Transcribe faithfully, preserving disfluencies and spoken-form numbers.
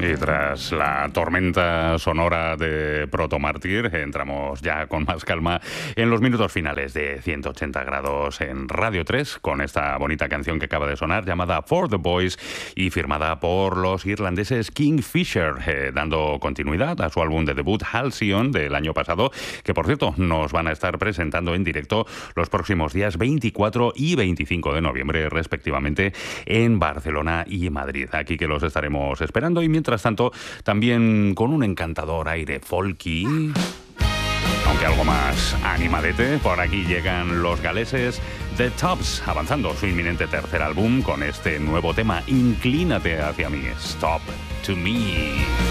Y tras la tormenta sonora de Proto Mártir, entramos ya con más calma en los minutos finales de ciento ochenta grados en Radio tres, con esta bonita canción que acaba de sonar, llamada For the Boys, y firmada por los irlandeses Kingfisher, eh, dando continuidad a su álbum de debut Halcyon del año pasado, que por cierto nos van a estar presentando en directo los próximos días veinticuatro y veinticinco de noviembre, respectivamente, en Barcelona y Madrid. Aquí que los estaremos esperando, y mientras tanto, también con un encantador aire folky, aunque algo más animadete, por aquí llegan los galeses The Tops, avanzando su inminente tercer álbum con este nuevo tema, Inclínate hacia mí, Stop to Me.